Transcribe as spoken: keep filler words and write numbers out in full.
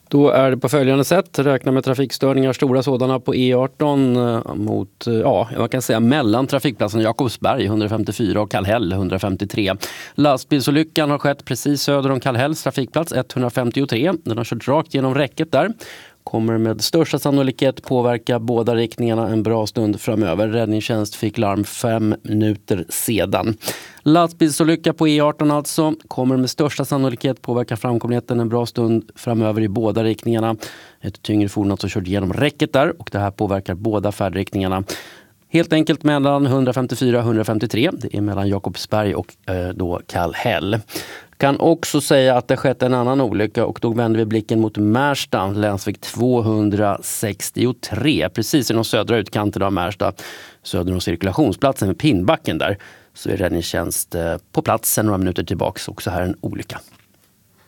Då är det på följande sätt. Räkna med trafikstörningar, stora sådana på E arton mot, ja, man kan säga mellan trafikplatsen Jakobsberg hundrafemtiofyra och Kallhäll hundrafemtiotre. Lastbilsolyckan har skett precis söder om Kallhälls trafikplats etthundrafemtiotre. Den har kört rakt genom räcket där. Kommer med största sannolikhet påverka båda riktningarna en bra stund framöver. Räddningstjänst fick larm fem minuter sedan. Lastbilsolycka på E arton alltså kommer med största sannolikhet påverka framkomligheten en bra stund framöver i båda riktningarna. Ett tyngre fordon som kört genom räcket där och det här påverkar båda färdriktningarna. Helt enkelt mellan hundrafemtiofyra och hundrafemtiotre. Det är mellan Jakobsberg och eh, då Kallhäll. Kan också säga att det skett en annan olycka och då vänder vi blicken mot Märsta, länsväg tvåhundrasextiotre. Precis i de södra utkanten av Märsta, söder om cirkulationsplatsen med Pinnbacken där. Så är räddningstjänst på plats sedan några minuter tillbaka, också här en olycka.